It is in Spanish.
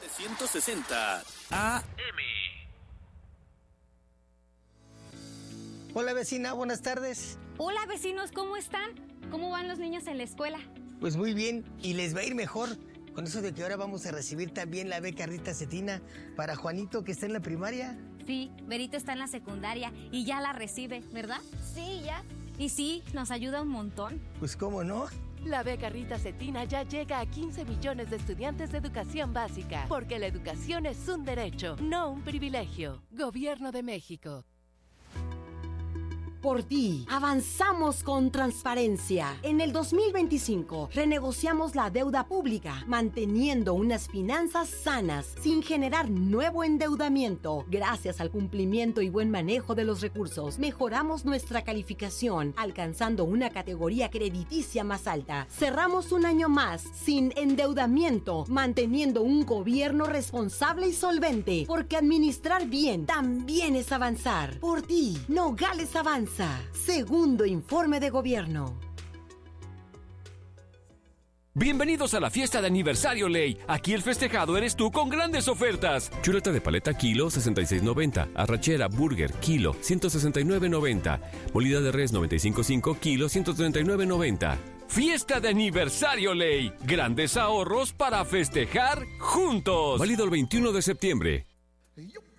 760 AM. Hola vecina, buenas tardes. Hola vecinos, ¿cómo están? ¿Cómo van los niños en la escuela? Pues muy bien, y les va a ir mejor con eso de que ahora vamos a recibir también la beca Rita Cetina para Juanito, que está en la primaria. Sí, Berito está en la secundaria y ya la recibe, ¿verdad? Sí, ya. Y sí, nos ayuda un montón. Pues cómo no. La beca Rita Cetina ya llega a 15 millones de estudiantes de educación básica, porque la educación es un derecho, no un privilegio. Gobierno de México. Por ti, avanzamos con transparencia. En el 2025, renegociamos la deuda pública, manteniendo unas finanzas sanas, sin generar nuevo endeudamiento. Gracias al cumplimiento y buen manejo de los recursos, mejoramos nuestra calificación, alcanzando una categoría crediticia más alta. Cerramos un año más, sin endeudamiento, manteniendo un gobierno responsable y solvente, porque administrar bien también es avanzar. Por ti, Nogales avanza. Segundo informe de gobierno. Bienvenidos a la fiesta de aniversario Ley. Aquí el festejado eres tú con grandes ofertas. Chuleta de paleta kilo 66.90, arrachera burger kilo 169.90, molida de res 95.5 kilo 139.90. Fiesta de aniversario Ley. Grandes ahorros para festejar juntos. Válido el 21 de septiembre.